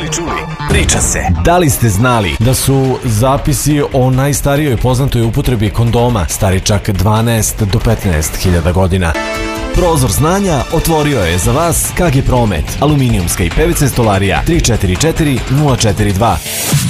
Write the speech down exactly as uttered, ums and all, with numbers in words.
li čuli? Priča se. Da li ste znali da su zapisi o najstarijoj poznatoj upotrebi kondoma stari čak dvanaest do petnaest hiljada godina? Prozor znanja otvorio je za vas K G Promet, aluminijumska i P V C stolarija tri četiri četiri nula četiri dva.